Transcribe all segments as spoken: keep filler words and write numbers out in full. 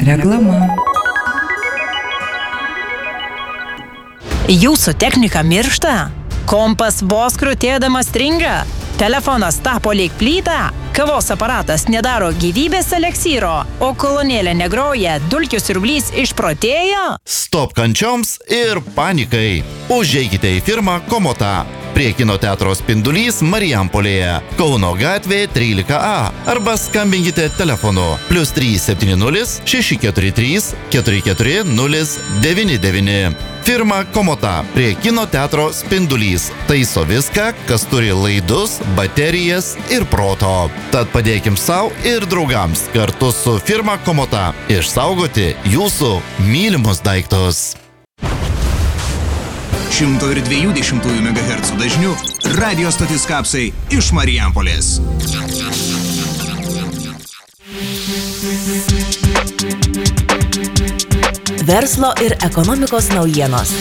Reklama. Jūsų technika miršta? Kompas vos krutėdamas stringa? Telefonas tapo lyg plyta? Kavos aparatas nedaro gyvybės eleksyro? O kolonėlė negroja, dulkių siurblys išprotėjo? Stop kančioms ir panikai. Užeikite į firmą Komota. Prie kino teatro Spindulys Marijampolėje, Kauno gatvė trylika A. Arba skambinkite telefonu plius trys septyni nulis šeši keturi trys keturi keturi nulis devyni devyni. Firma Komota prie kino teatro Spindulys taiso viską, kas turi laidus, baterijas ir proto. Tad padėkim savo ir draugams kartu su firma Komota išsaugoti jūsų mylimus daiktus. šimto dviejų dešimtųjų megahercų dažniu radio stotis Kapsai iš Marijampolės. Verslo ir ekonomikos naujienos.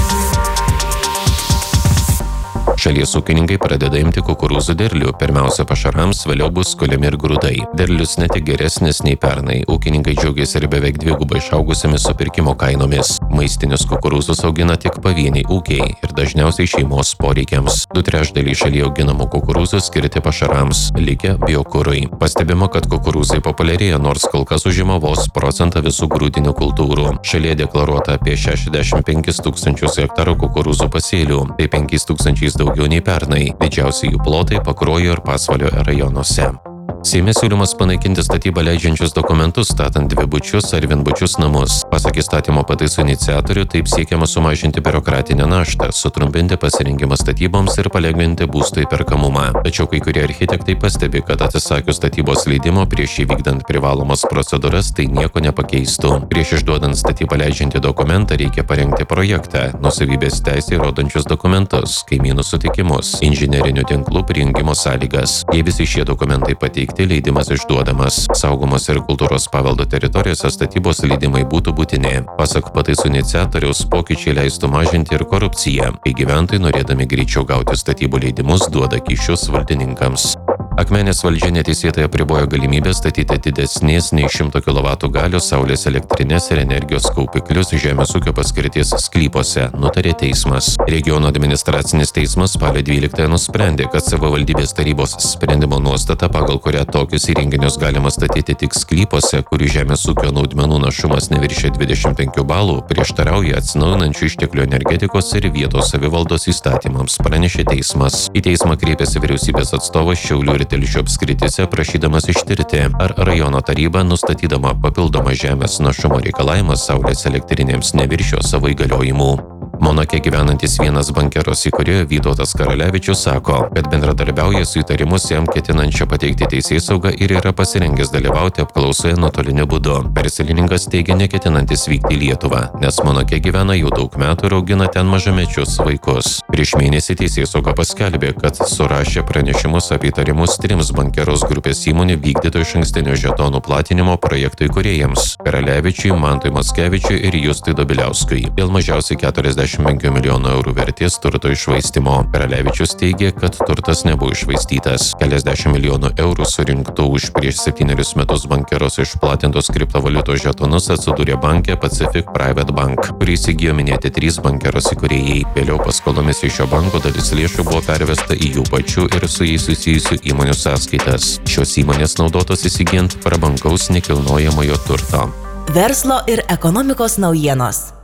Šalies ūkininkai pradeda imti kukurūzų derlių. Pirmiausia pašarams, vėliau bus kuliami ir grūdai. Derlius ne tik geresnis nei pernai. Ūkininkai džiaugiasi ir beveik dvigubai išaugusiamis supirkimo kainomis. Maistinius kukurūzus augina tik pavieniai ūkiai ir dažniausiai šeimos poreikiams. Du trečdaliai šalyje auginamų kukurūzų skirti pašarams, likę biokurui. Pastebima, kad kukurūzai populiarėja, nors kol kas užima vos procentą visų grūdinių kultūrų. Šalyje deklaruota apie šešiasdešimt penkis tūkstančius hektarų kukurūzų pasėlių, tai penkiais tūkstančiais daugiau nei pernai. Didžiausi jų plotai Pakruojo ir Pasvalio rajonuose. Seime siūlymas panaikinti statybą leidžiančius dokumentus, statant dvibučius ar vienbučius namus. Pasak įstatymo pataisų iniciatorių, taip siekiama sumažinti biurokratinę naštą, sutrumpinti pasirinkimą statyboms ir palengvinti būstų įperkamumą. Tačiau kai kurie architektai pastebi, kad atsisakius statybos leidimo prieš įvykdant privalomas procedūras, tai nieko nepakeistų. Prieš išduodant statybą leidžiantį dokumentą reikia parengti projektą, nuosavybės teisę įrodančius dokumentus, kaimynų sutikimus, inžinerinių tinklų prijungimo sąlygas. Jei visi šie dokumentai pateikti, leidimas išduodamas. Saugomos ir kultūros paveldo teritorijose statybos leidimai būtų būtini. Pasak pataisų iniciatoriaus, pokyčiai leistų mažinti ir korupciją, kai gyventojai norėdami greičiau gauti statybų leidimus duoda kyšius valdininkams. Akmenės valdžia neteisėtai apribojo galimybę statyti didesnės nei šimto kilovatų galios saulės elektrinės ir energijos kaupiklius žemės ūkio paskirties sklypuose, nutarė teismas. Regiono administracinis teismas spalio dvyliktąją nusprendė, kad savivaldybės tarybos sprendimo nuostata, pagal kurią tokius įrenginius galima statyti tik sklypuose, kurių žemės ūkio naudmenų našumas neviršia dvidešimt penkių balų, prieštarauja atsinaujinančių išteklių energetikos ir vietos savivaldos įstatymams, pranešė teismas. Į teismą kreipėsi vyriausybės atstovas Šiaulių ir Telšių apskrityse prašydamas ištirti, ar rajono taryba, nustatydama papildomą žemės našumo reikalavimą saulės elektrinėms, neviršijo savo įgaliojimų. Monake gyvenantis vienas bankeros įkūrėjo Vytautas Karalevičius sako, kad bendradarbiauja su įtarimus jam ketinančia pateikti teisėsaugą ir yra pasirengęs dalyvauti apklausoje nuotoliniu būdu. Verslininkas teigia neketinantis vykti į Lietuvą, nes Monake gyvena jau daug metų ir augina ten mažamečius vaikus. Prieš mėnesį teisėsauga paskelbė, kad surašė pranešimus apie įtarimus trims bankeros grupės įmonių vykdyto išankstinio žetonų platinimo projektų įkūrėjams – Karalevičiui, Mantui Mackevičiui ir Justui Dobiliauskui. Dėl mažiausiai keturiasdešimt penkių milijonų eurų vertės turto iššvaistymo. Karalevičius teigė, kad turtas nebuvo iššvaistytas. Keliasdešimt milijonų eurų surinktų už prieš septynerius metus bankeros išplatintos kriptovaliutos žetonus atsidūrė banke Pacific Private Bank, kurį įsigijo minėti trys bankeros įkūrėjai. Vėliau paskolomis iš šio banko dalis lėšų buvo pervesta į jų pačių ir su jais susijusių įmonių sąskaitas. Šios įmonės naudotos įsigijant prabangaus nekilnojamojo turto. Verslo ir ekonomikos naujienos.